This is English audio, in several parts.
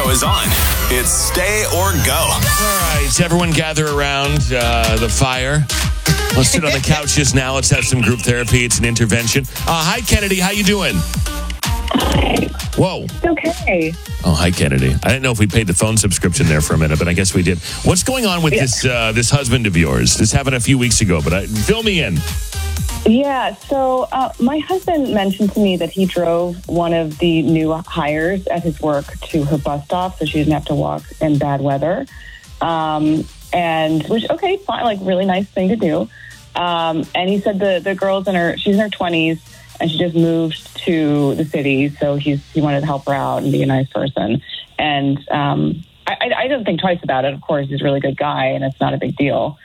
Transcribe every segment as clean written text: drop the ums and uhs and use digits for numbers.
show is on. It's Stay or Go. All right, everyone gather around the fire. Let's sit on the couch just now. Let's have some group therapy. It's an intervention. Hi, Kennedy. How you doing? Hi. Whoa. Okay. Oh, hi, Kennedy. I didn't know if we paid the phone subscription there for a minute, but I guess we did. What's going on with this husband of yours? This happened a few weeks ago, but fill me in. Yeah, so my husband mentioned to me that he drove one of the new hires at his work to her bus stop so she didn't have to walk in bad weather. And which, okay, fine, like really nice thing to do. And he said the girl's she's in her 20s and she just moved to the city. So he wanted to help her out and be a nice person. And I didn't think twice about it. Of course, he's a really good guy and it's not a big deal.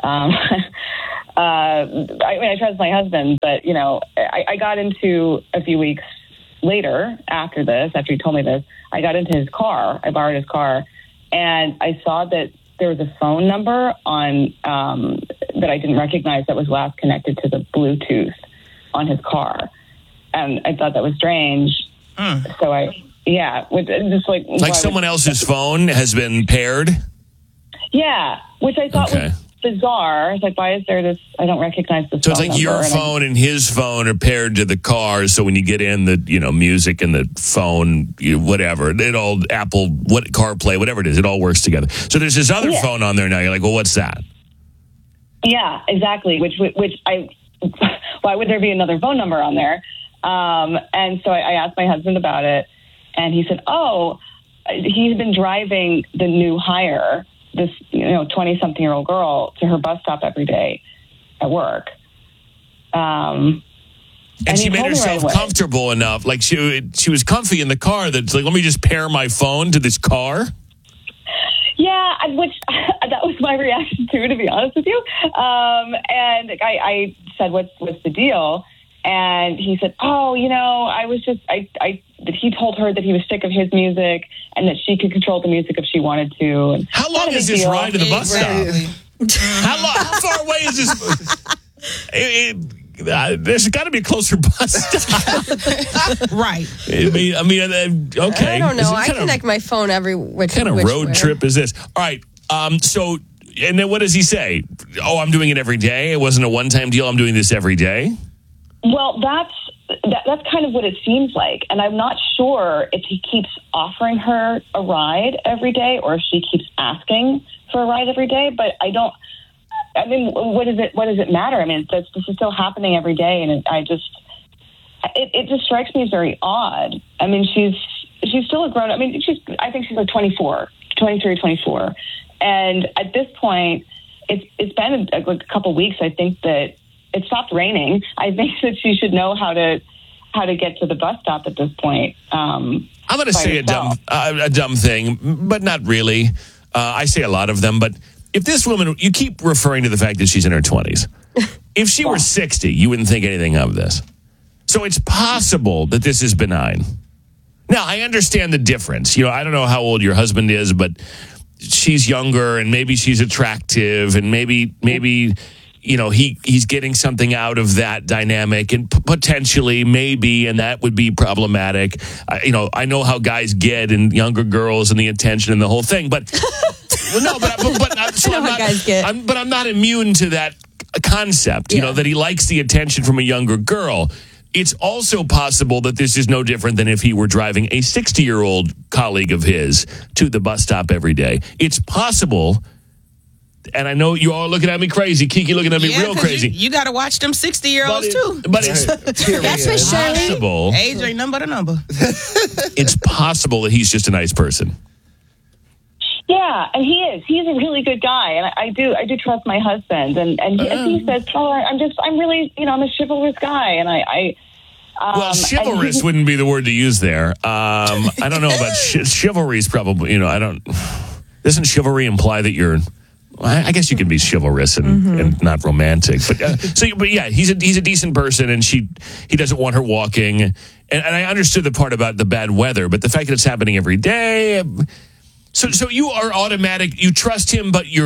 I mean, I trust my husband, but, I got into a few weeks later after he told me this, I got into his car. I borrowed his car and I saw that there was a phone number on that I didn't recognize that was last connected to the Bluetooth on his car. And I thought that was strange. So just like someone else's phone has been paired? Yeah, which I thought was bizarre. It's like, why is there this? I don't recognize this. So it's like your phone and his phone are paired to the car. So when you get in the music and the phone, whatever, it all Apple, CarPlay, whatever it is, it all works together. So there's this other phone on there now. You're like, well, what's that? Yeah, exactly. Which why would there be another phone number on there? And so I asked my husband about it, and he said, oh, he's been driving the new hire, this 20-something-year-old girl, to her bus stop every day at work. And she made herself comfortable enough, like she was comfy in the car. That's like, let me just pair my phone to this car. Yeah, which that was my reaction to be honest with you. And I said, what's the deal? And he said, oh, I was just, that he told her that he was sick of his music and that she could control the music if she wanted to. And how long is this ride to the bus stop? How far away is this? There's got to be a closer bus stop. Right. I mean, okay. I don't know. I connect my phone every which kind of road trip is this? All right. So, and then what does he say? Oh, I'm doing it every day. It wasn't a one-time deal. I'm doing this every day. Well, that's kind of what it seems like. And I'm not sure if he keeps offering her a ride every day or if she keeps asking for a ride every day. But what does it matter? I mean, this is still happening every day. And it just strikes me as very odd. I mean, she's still a grown up. I mean, I think she's like 23, 24. And at this point, it's been a couple weeks. I think that it stopped raining. I think that she should know how to get to the bus stop at this point. I'm going to say a dumb thing, but not really. I say a lot of them, but if this woman, you keep referring to the fact that she's in her 20s. If she were 60, you wouldn't think anything of this. So it's possible that this is benign. Now, I understand the difference. I don't know how old your husband is, but she's younger and maybe she's attractive and maybe he's getting something out of that dynamic and potentially maybe, and that would be problematic. I know how guys get and younger girls and the attention and the whole thing, but I'm not immune to that concept, that he likes the attention from a younger girl. It's also possible that this is no different than if he were driving a 60-year-old colleague of his to the bus stop every day. It's possible. And I know you all looking at me crazy. Kiki looking at me real crazy. You got to watch them 60-year-olds too. But it's possible. Age ain't nothing but a number. It's possible that he's just a nice person. Yeah, and he is. He's a really good guy, and I do trust my husband. And he says, "Oh, I'm really, I'm a chivalrous guy." And well, chivalrous wouldn't be the word to use there. I don't know about chivalry is probably, doesn't chivalry imply that you're? I guess you can be chivalrous and not romantic, but yeah, he's a decent person, and he doesn't want her walking, and I understood the part about the bad weather, but the fact that it's happening every day, so you are automatic. You trust him, but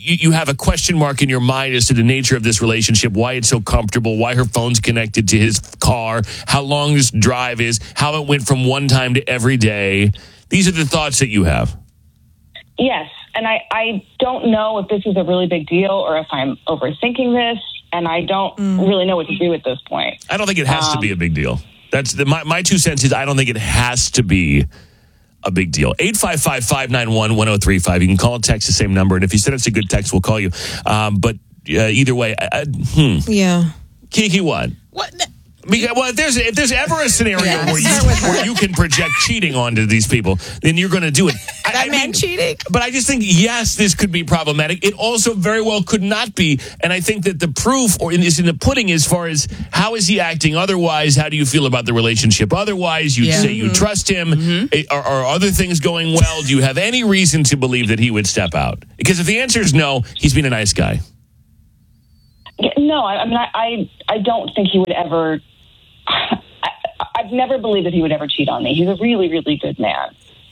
you have a question mark in your mind as to the nature of this relationship, why it's so comfortable, why her phone's connected to his car, how long this drive is, how it went from one time to every day. These are the thoughts that you have. Yes, and I don't know if this is a really big deal or if I'm overthinking this, and I don't really know what to do at this point. I don't think it has to be a big deal. That's my 2 cents is I don't think it has to be a big deal. 855-591-1035. You can call and text the same number, and if you send us a good text, we'll call you. But either way, Yeah. Kiki, what? What? Because, well, if there's ever a scenario where you can project cheating onto these people, then you're going to do it. That man cheating? But I just think, yes, this could be problematic. It also very well could not be. And I think that the proof is in the pudding as far as how is he acting otherwise? How do you feel about the relationship otherwise? You say you trust him. Are other things going well? Do you have any reason to believe that he would step out? Because if the answer is no, he's been a nice guy. No, I mean, I don't think he would ever... I've never believed that he would ever cheat on me. He's a really, really good man.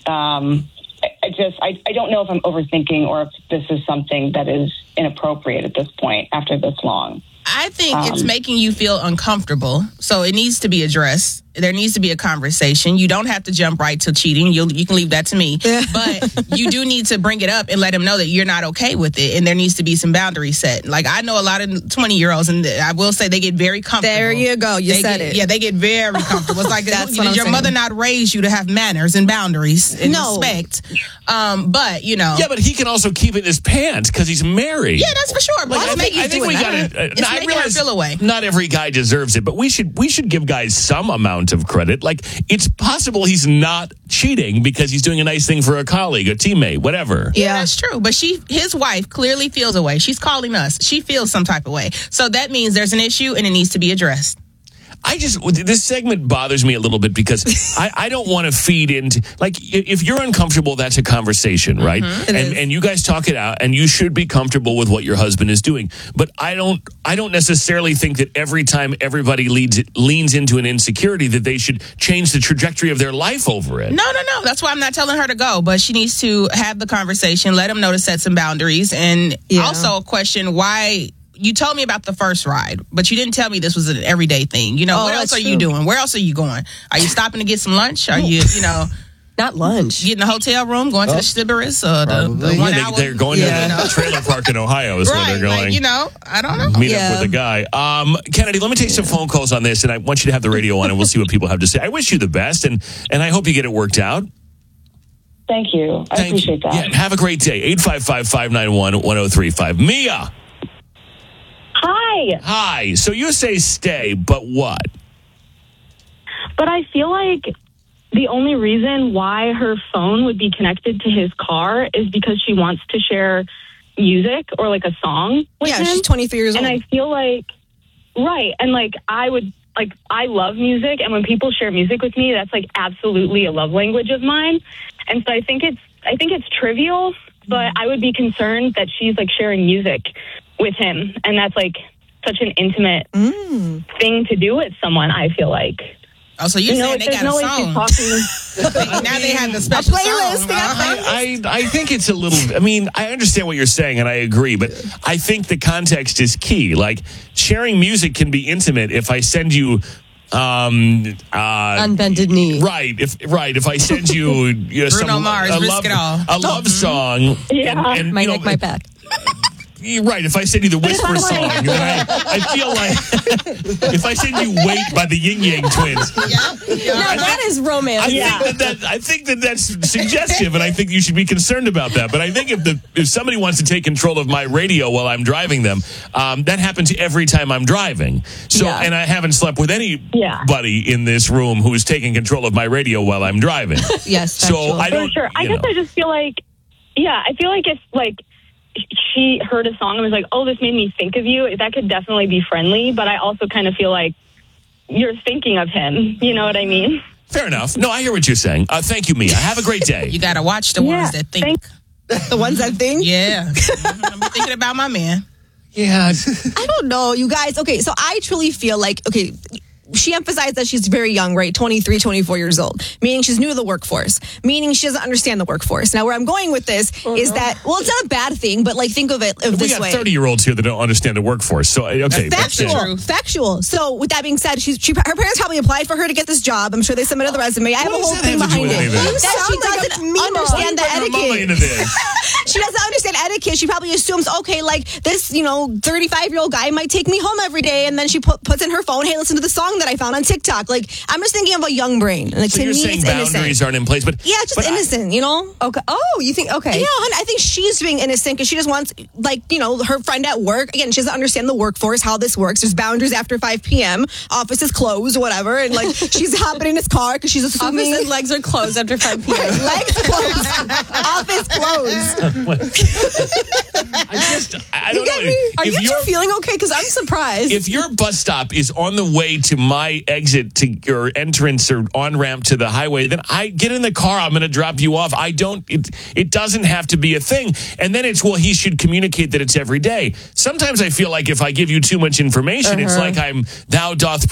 I don't know if I'm overthinking or if this is something that is inappropriate at this point after this long. I think it's making you feel uncomfortable, so it needs to be addressed. There needs to be a conversation. You don't have to jump right to cheating. You can leave that to me. But you do need to bring it up and let him know that you're not okay with it, and there needs to be some boundaries set. Like, I know a lot of 20-year-olds, and I will say they get very comfortable. There you go. You said it. Yeah, they get very comfortable. It's like, did your mother not raise you to have manners and boundaries and respect? But, you know. Yeah, but he can also keep it in his pants because he's married. Yeah, that's for sure. But I think we got to... I realize feel away. Not every guy deserves it, but we should give guys some amount of credit. Like, it's possible he's not cheating because he's doing a nice thing for a colleague, a teammate, whatever. Yeah, that's true. But his wife clearly feels a way. She's calling us. She feels some type of way. So that means there's an issue and it needs to be addressed. This segment bothers me a little bit because I don't want to feed into, like, if you're uncomfortable, that's a conversation, right? And you guys talk it out, and you should be comfortable with what your husband is doing. But I don't necessarily think that every time everybody leans into an insecurity that they should change the trajectory of their life over it. No. That's why I'm not telling her to go, but she needs to have the conversation, let him know to set some boundaries, and also question why. You told me about the first ride, but you didn't tell me this was an everyday thing. You know, what else are you doing? Where else are you going? Are you stopping to get some lunch? Are you not lunch. Getting a hotel room, going to the Sybaris or the 1 hour? They're going to the trailer park in Ohio is where they're going. Like, I don't know. Meet up with a guy. Kennedy, let me take some phone calls on this, and I want you to have the radio on, and we'll see what people have to say. I wish you the best, and I hope you get it worked out. Thank you. I appreciate that. Yeah, have a great day. 855-591-1035. Mia. Hi. So you say stay, but what? But I feel like the only reason why her phone would be connected to his car is because she wants to share music or like a song with him. She's 23 years old. And I feel like, right. And like, I love music. And when people share music with me, that's like absolutely a love language of mine. And so I think it's trivial, but I would be concerned that she's like sharing music with him. And that's like such an intimate thing to do with someone, I feel like. Oh, so you're saying they got a song. Now they have the special playlist. I think it's a little... I mean, I understand what you're saying, and I agree, but I think the context is key. Like, sharing music can be intimate if I send you... Unbended Knee. Right. If I send you... Bruno Mars, Risk It All. A love song... Yeah. And my neck, my back. Right, if I send you the Whisper song, then I feel like if I send you Wait by the Yin Yang Twins. Now that is romantic. I think that's suggestive, and I think you should be concerned about that. But I think if somebody wants to take control of my radio while I'm driving them, that happens every time I'm driving. So, and I haven't slept with anybody in this room who's taking control of my radio while I'm driving. Yes, so I don't. For sure. I guess I just feel like, I feel like if like she heard a song and was like, oh, this made me think of you, that could definitely be friendly. But I also kind of feel like you're thinking of him. You know what I mean? Fair enough. No, I hear what you're saying. Thank you, Mia. Have a great day. You got to watch the ones that think. The ones that think? Yeah. I'm thinking about my man. Yeah. I don't know, you guys. Okay, so I truly feel like, she emphasized that she's very young, right? 23, 24 years old, meaning she's new to the workforce, meaning she doesn't understand the workforce. Now, where I'm going with this is that, well, it's not a bad thing, but like think of it this way. We got 30-year-olds here that don't understand the workforce. So, okay. Factual. So, with that being said, her parents probably applied for her to get this job. I'm sure they submitted the resume. I have a whole thing behind it. That she doesn't understand the etiquette. She doesn't understand etiquette. She probably assumes, okay, like this, 35-year-old guy might take me home every day, and then she puts in her phone, hey, listen to the song that I found on TikTok. Like, I'm just thinking of a young brain. Like, so to you're me, saying it's boundaries innocent. aren't in place, but yeah, just innocent, Okay. Oh, you think okay? Yeah, I think she's being innocent because she just wants, her friend at work. Again, she doesn't understand the workforce, how this works. There's boundaries after 5 p.m. Office is closed, whatever, and like she's hopping in his car because she's assuming Office and legs are closed after 5 p.m. Legs closed, office closed. I don't know. Are you two feeling okay? Because I'm surprised. If your bus stop is on the way to my exit to your entrance or on ramp to the highway, then I get in the car. I'm going to drop you off. It doesn't have to be a thing. And then it's, well, he should communicate that it's every day. Sometimes I feel like if I give you too much information, it's like thou doth